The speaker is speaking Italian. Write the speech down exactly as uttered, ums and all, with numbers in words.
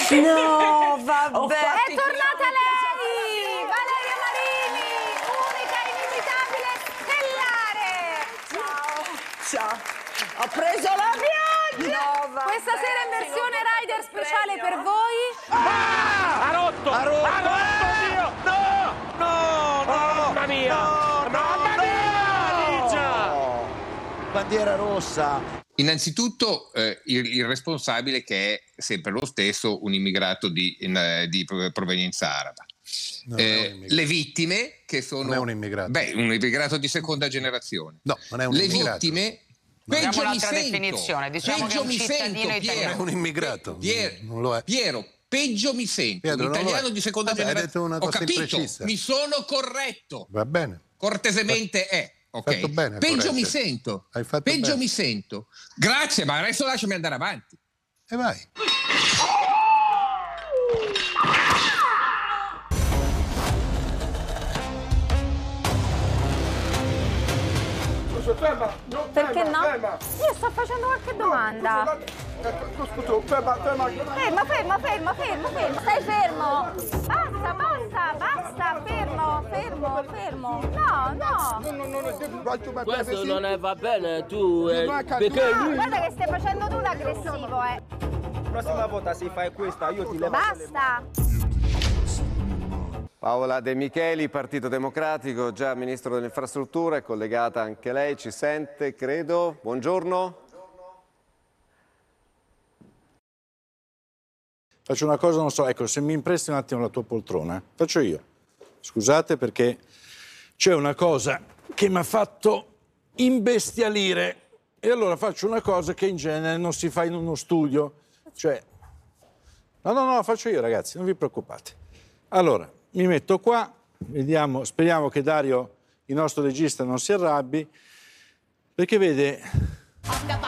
No, vabbè. È tornata lei! Valeria Marini, unica, inimitabile, stellare! Ciao. Ho preso la pioggia. No, vabbè. Questa sera in versione Rider speciale per voi. Ah! Ha rotto! Ha rotto! Ha rotto, Dio! No! No! No! Mamma mia! No! Mamma mia! Ligia! Bandiera rossa. Innanzitutto eh, il, il responsabile, che è sempre lo stesso, un immigrato di, in, di provenienza araba. No, eh, le vittime, che sono... Non è un immigrato. Beh, un immigrato di seconda generazione. No, non è un le immigrato. vittime... Diamo Peggio mi un'altra sento, definizione, diciamo peggio che è un mi cittadino sento, italiano. Piero. È un immigrato. Piero, non lo è. Piero, peggio mi sento, Pietro, un non lo italiano è. di seconda Vabbè, hai generazione. detto una Ho cosa capito, imprecisa. mi sono corretto. Va bene. Cortesemente è. Ok. Fatto bene a Peggio mi correggere. sento. Hai fatto Peggio bene. mi sento. Grazie, ma adesso lasciami andare avanti. E vai. Ferma, no, Perché ferma, no? Ferma. Io sto facendo qualche domanda. Scusa, ferma, ferma. Fermo, fermo, fermo, fermo, fermo. Stai fermo. Basta, basta, basta. Fermo, fermo, fermo. No, no. No, no, no, no, right to my Questo privacy. non è, va bene, tu, eh, Non è cattivo. perché No, lui... guarda che stai facendo tu l'aggressivo, eh. Prossima volta se fai questa, io ti levo. Basta. Paola De Micheli, Partito Democratico, già Ministro delle Infrastrutture, è collegata anche lei, ci sente, credo. Buongiorno. Faccio una cosa, non so, ecco, se mi impresti un attimo la tua poltrona, faccio io. Scusate perché c'è una cosa che mi ha fatto imbestialire e allora faccio una cosa che in genere non si fa in uno studio. Cioè, no, no, no, la faccio io ragazzi, non vi preoccupate. Allora, mi metto qua, vediamo, speriamo che Dario, il nostro regista, non si arrabbi, perché vede...